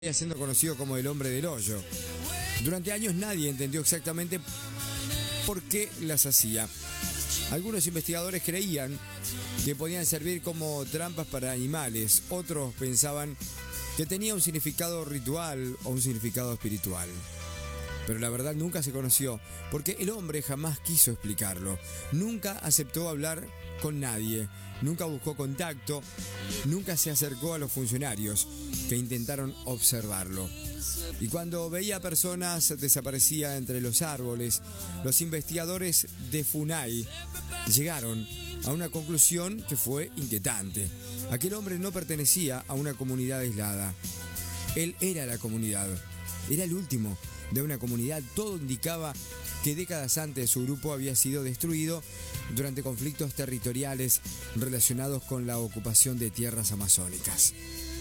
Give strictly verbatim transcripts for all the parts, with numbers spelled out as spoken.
siendo conocido como el hombre del hoyo. Durante años nadie entendió exactamente por qué las hacía. Algunos investigadores creían que podían servir como trampas para animales, otros pensaban que tenía un significado ritual o un significado espiritual. Pero la verdad nunca se conoció, porque el hombre jamás quiso explicarlo. Nunca aceptó hablar con nadie, nunca buscó contacto, nunca se acercó a los funcionarios que intentaron observarlo. Y cuando veía personas desaparecía entre los árboles, los investigadores de FUNAI llegaron a una conclusión que fue inquietante. Aquel hombre no pertenecía a una comunidad aislada. Él era la comunidad, era el último de una comunidad. Todo indicaba que décadas antes su grupo había sido destruido durante conflictos territoriales relacionados con la ocupación de tierras amazónicas.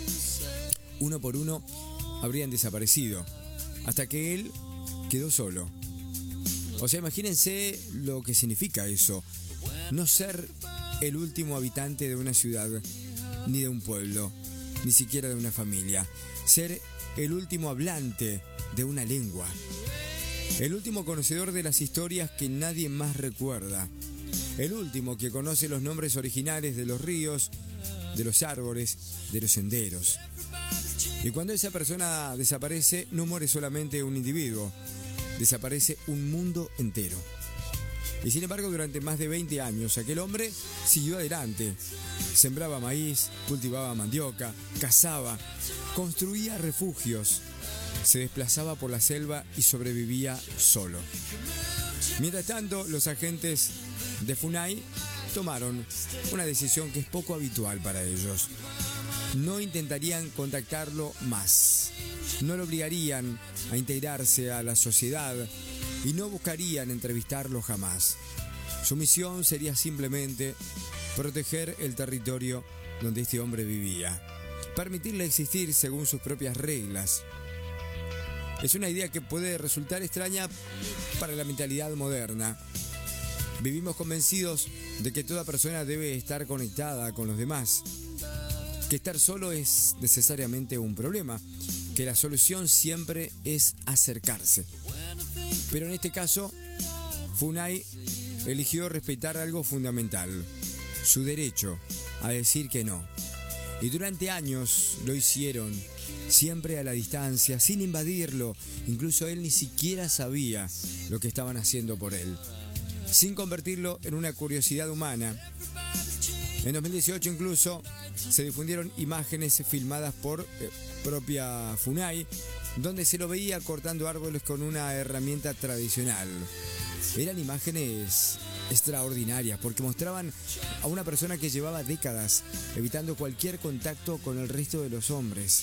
Uno por uno habrían desaparecido, hasta que él quedó solo. O sea, imagínense lo que significa eso, no ser el último habitante de una ciudad, ni de un pueblo, ni siquiera de una familia, ser el último hablante de una lengua, el último conocedor de las historias que nadie más recuerda, el último que conoce los nombres originales de los ríos, de los árboles, de los senderos. Y cuando esa persona desaparece, no muere solamente un individuo, desaparece un mundo entero. Y sin embargo, durante más de veinte años, aquel hombre siguió adelante. Sembraba maíz, cultivaba mandioca, cazaba, construía refugios, se desplazaba por la selva y sobrevivía solo. Mientras tanto, los agentes de FUNAI tomaron una decisión que es poco habitual para ellos. No intentarían contactarlo más, no lo obligarían a integrarse a la sociedad y no buscarían entrevistarlo jamás. Su misión sería simplemente proteger el territorio donde este hombre vivía, permitirle existir según sus propias reglas. Es una idea que puede resultar extraña para la mentalidad moderna. Vivimos convencidos de que toda persona debe estar conectada con los demás, que estar solo es necesariamente un problema, que la solución siempre es acercarse. Pero en este caso, FUNAI eligió respetar algo fundamental, su derecho a decir que no. Y durante años lo hicieron, siempre a la distancia, sin invadirlo. Incluso él ni siquiera sabía lo que estaban haciendo por él, sin convertirlo en una curiosidad humana. En dos mil dieciocho incluso se difundieron imágenes filmadas por eh, propia FUNAI, donde se lo veía cortando árboles con una herramienta tradicional. Eran imágenes extraordinarias porque mostraban a una persona que llevaba décadas evitando cualquier contacto con el resto de los hombres.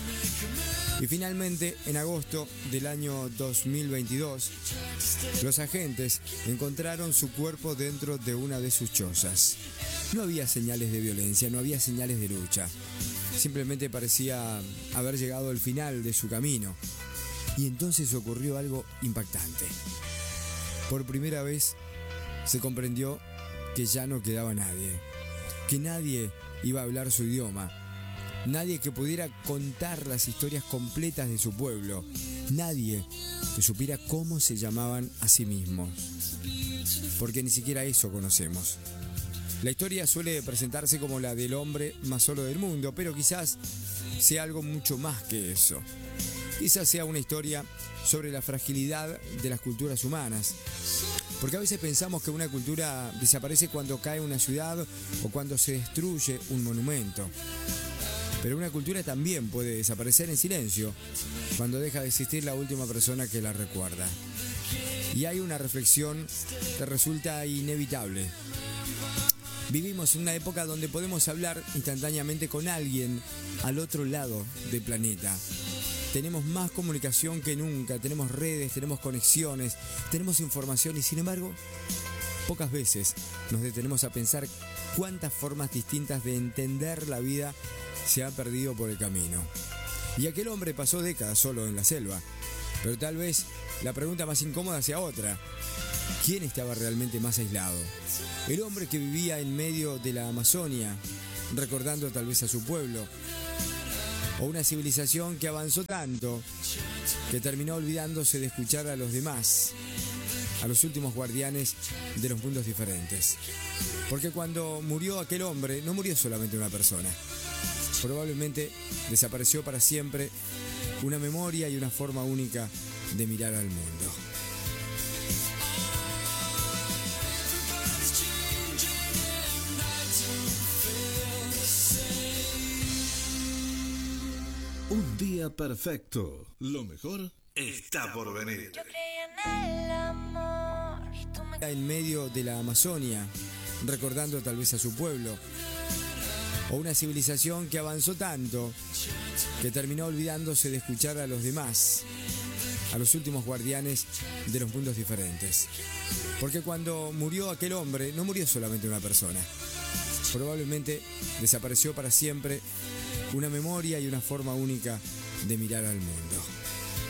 Y finalmente, en agosto del año dos mil veintidós, los agentes encontraron su cuerpo dentro de una de sus chozas. No había señales de violencia, no había señales de lucha. Simplemente parecía haber llegado al final de su camino. Y entonces ocurrió algo impactante. Por primera vez se comprendió que ya no quedaba nadie, que nadie iba a hablar su idioma, nadie que pudiera contar las historias completas de su pueblo, nadie que supiera cómo se llamaban a sí mismos, porque ni siquiera eso conocemos. La historia suele presentarse como la del hombre más solo del mundo, pero quizás sea algo mucho más que eso. Quizás sea una historia sobre la fragilidad de las culturas humanas. Porque a veces pensamos que una cultura desaparece cuando cae una ciudad o cuando se destruye un monumento. Pero una cultura también puede desaparecer en silencio cuando deja de existir la última persona que la recuerda. Y hay una reflexión que resulta inevitable. Vivimos en una época donde podemos hablar instantáneamente con alguien al otro lado del planeta. Tenemos más comunicación que nunca, tenemos redes, tenemos conexiones, tenemos información y sin embargo, pocas veces nos detenemos a pensar cuántas formas distintas de entender la vida se han perdido por el camino. Y aquel hombre pasó décadas solo en la selva, pero tal vez la pregunta más incómoda sea otra. ¿Quién estaba realmente más aislado? ¿El hombre que vivía en medio de la Amazonia, recordando tal vez a su pueblo? O una civilización que avanzó tanto que terminó olvidándose de escuchar a los demás, a los últimos guardianes de los mundos diferentes. Porque cuando murió aquel hombre, no murió solamente una persona. Probablemente desapareció para siempre una memoria y una forma única de mirar al mundo. Un día perfecto. Lo mejor está por venir. Yo creía en el amor y tú me... En medio de la Amazonia, recordando tal vez a su pueblo. O una civilización que avanzó tanto que terminó olvidándose de escuchar a los demás, a los últimos guardianes de los mundos diferentes. Porque cuando murió aquel hombre, no murió solamente una persona. Probablemente desapareció para siempre una memoria y una forma única de mirar al mundo.